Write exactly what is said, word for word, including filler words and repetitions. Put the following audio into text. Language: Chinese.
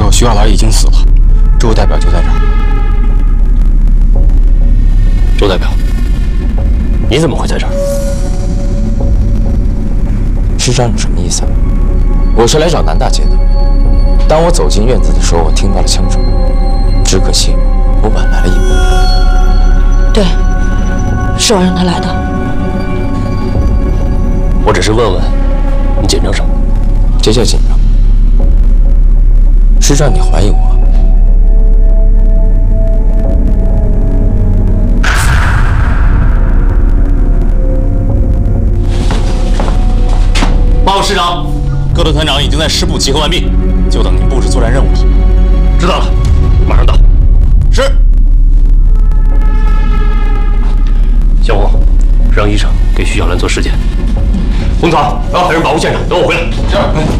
候，徐小兰已经死了，周代表就在这儿。 周代表，你怎么会在这儿？ 师长，你什么意思啊？我是来找南大姐的。当我走进院子的时候，我听到了枪声，只可惜我晚来了一步。 对，是我让他来的。 我只是问问，你紧张什么？ 这叫紧张？师长，你怀疑我？ 报告师长，各队团长已经在师部集合完毕，就等您布置作战任务了。 知道了，马上到。 是。 小红，让医生给徐小兰做尸检。红草，然后派人保护现场，等我回来。 是。